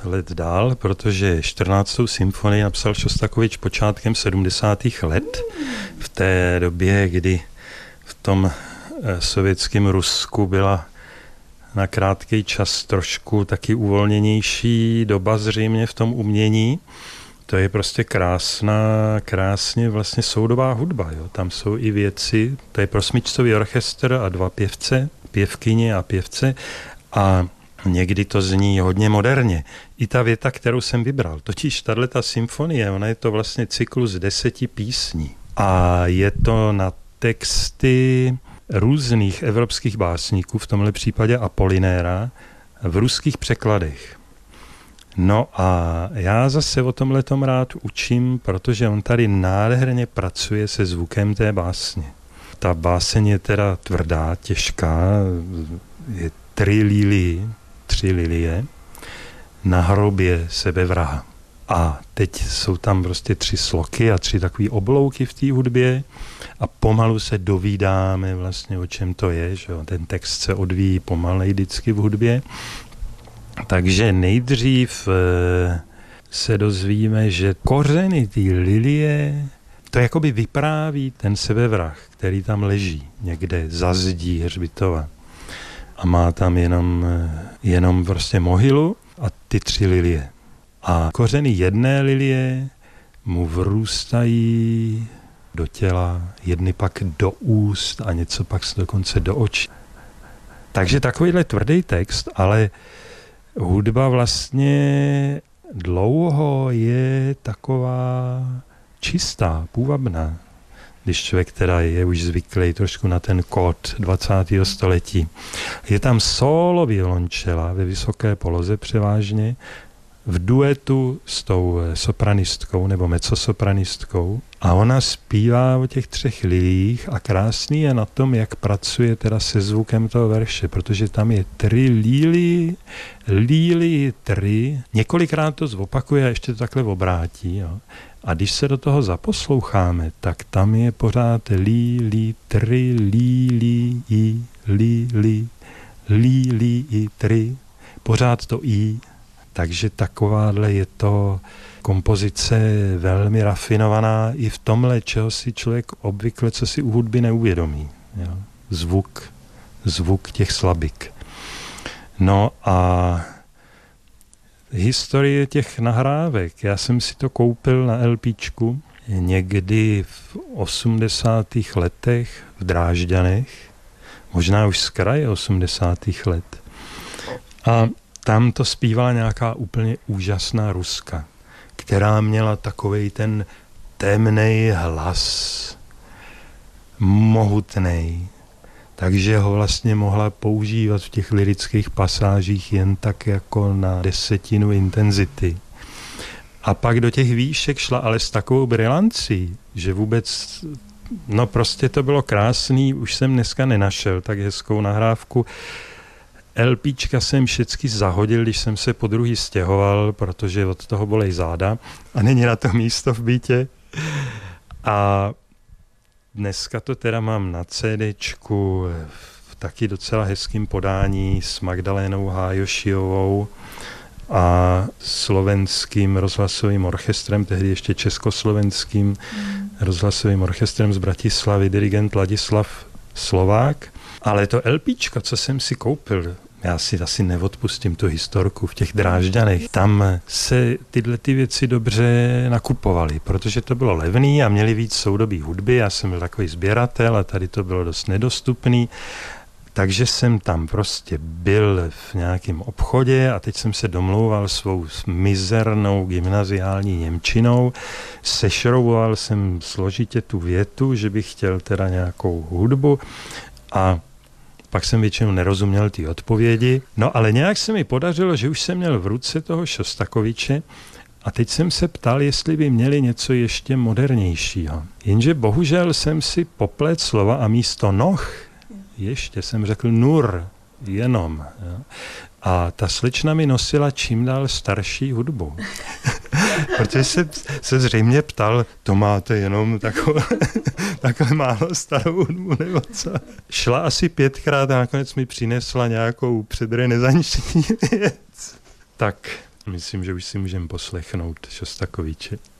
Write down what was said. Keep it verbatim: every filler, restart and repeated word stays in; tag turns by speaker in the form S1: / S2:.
S1: let dál, protože čtrnáctou symfonii napsal Šostakovič počátkem sedmdesátých let, v té době, kdy v tom sovětském Rusku byla na krátký čas trošku taky uvolněnější doba zřejmě v tom umění. To je prostě krásná, krásně vlastně soudobá hudba. Jo. Tam jsou i věci, to je pro smyčcový orchestr a dva pěvce, pěvkyně a pěvce a někdy to zní hodně moderně. I ta věta, kterou jsem vybral, totiž tato symfonie, ona je to vlastně cyklus deseti písní a je to na texty různých evropských básníků, v tomhle případě Apolinéra, v ruských překladech. No a já zase o tomhletom rád učím, protože on tady nádherně pracuje se zvukem té básně. Ta báseň je teda tvrdá, těžká, je tři lilie, tři lilie na hrobě sebevraha. A teď jsou tam prostě tři sloky a tři takové oblouky v té hudbě a pomalu se dovídáme vlastně, o čem to je. Že jo? Ten text se odvíjí pomalej vždycky v hudbě. Takže nejdřív e, se dozvíme, že kořeny té lilie, to jakoby vypráví ten sebevrah, který tam leží někde za zdí hřbitova. A má tam jenom, jenom prostě mohylu a ty tři lilie. A kořeny jedné lilie mu vrůstají do těla, jedny pak do úst a něco pak dokonce do očí. Takže takovýhle tvrdý text, ale hudba vlastně dlouho je taková čistá, půvabná, když člověk teda je už zvyklý trošku na ten kód dvacátého století. Je tam solo violončela ve vysoké poloze převážně, v duetu s tou sopranistkou nebo mezzosopranistkou a ona zpívá o těch třech lilích a krásný je na tom, jak pracuje teda se zvukem toho verše, protože tam je tři lily, lily, tři, několikrát to zopakuje a ještě to takhle obrátí. Jo. A když se do toho zaposloucháme, tak tam je pořád lily, tři, lily, i, lily, lily, tři, pořád to i. Takže takováhle je to kompozice velmi rafinovaná i v tomhle, čeho si člověk obvykle, co si u hudby neuvědomí. Jo? Zvuk, zvuk těch slabik. No a historie těch nahrávek. Já jsem si to koupil na LPčku někdy v osmdesátých letech v Drážďanech, možná už z kraje osmdesátých let. A tam to zpívala nějaká úplně úžasná Ruska, která měla takovej ten temnej hlas, mohutnej, takže ho vlastně mohla používat v těch lyrických pasážích jen tak jako na desetinu intenzity. A pak do těch výšek šla ale s takovou brilancí, že vůbec, no prostě to bylo krásný, už jsem dneska nenašel tak hezkou nahrávku. LPčka jsem všecky zahodil, když jsem se po druhý stěhoval, protože od toho bolej záda a není na to místo v bytě. A dneska to teda mám na CDčku v taky docela hezkým podání s Magdalénou Hájošiovou a slovenským rozhlasovým orchestrem, tehdy ještě československým mm. rozhlasovým orchestrem z Bratislavy, dirigent Ladislav Slovák. Ale to LPčko, co jsem si koupil, já si asi neodpustím tu historku v těch Drážďanech, tam se tyhle ty věci dobře nakupovaly, protože to bylo levný a měli víc soudobý hudby, já jsem byl takový sběratel a tady to bylo dost nedostupný, takže jsem tam prostě byl v nějakém obchodě a teď jsem se domlouval svou mizernou gymnaziální němčinou, sešrouboval jsem složitě tu větu, že bych chtěl teda nějakou hudbu a pak jsem většinou nerozuměl ty odpovědi. No ale nějak se mi podařilo, že už jsem měl v ruce toho Šostakoviče a teď jsem se ptal, jestli by měli něco ještě modernějšího. Jenže bohužel jsem si poplet slova a místo noh ještě jsem řekl nur, jenom. Jo. A ta slečna mi nosila čím dál starší hudbu. Protože se, se zřejmě ptal, to máte jenom takové, takové málo starou hudbu, nebo co? Šla asi pětkrát a nakonec mi přinesla nějakou předrenesanční věc. Tak, Myslím, že už si můžeme poslechnout Šostakoviče.